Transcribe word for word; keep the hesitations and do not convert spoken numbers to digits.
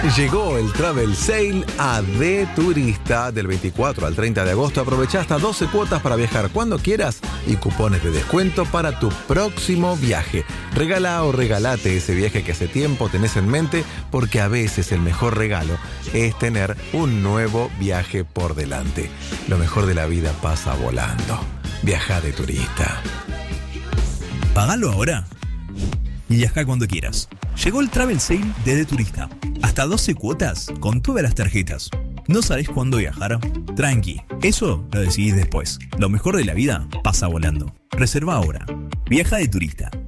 Llegó el Travel Sale a De Turista del veinticuatro al treinta de agosto. Aprovecha hasta doce cuotas para viajar cuando quieras y cupones de descuento para tu próximo viaje. Regala o regalate ese viaje que hace tiempo tenés en mente, porque a veces el mejor regalo es tener un nuevo viaje por delante. Lo mejor de la vida pasa volando. Viaja De Turista. Pagalo ahora y viaja cuando quieras. Llegó el Travel Sale de De Turista. Hasta doce cuotas con todas las tarjetas. ¿No sabés cuándo viajar? Tranqui, eso lo decidís después. Lo mejor de la vida pasa volando. Reserva ahora. Viaja De Turista.